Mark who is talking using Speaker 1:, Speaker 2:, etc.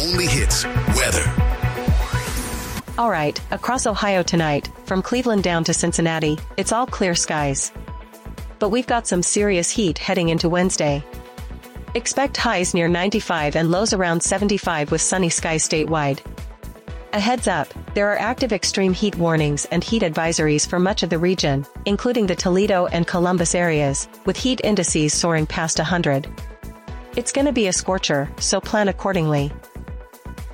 Speaker 1: only hits, weather.
Speaker 2: All right, across Ohio tonight, from Cleveland down to Cincinnati, it's all clear skies. But we've got some serious heat heading into Wednesday. Expect highs near 95 and lows around 75 with sunny skies statewide. A heads up, there are active extreme heat warnings and heat advisories for much of the region, including the Toledo and Columbus areas, with heat indices soaring past 100. It's gonna be a scorcher, so plan accordingly.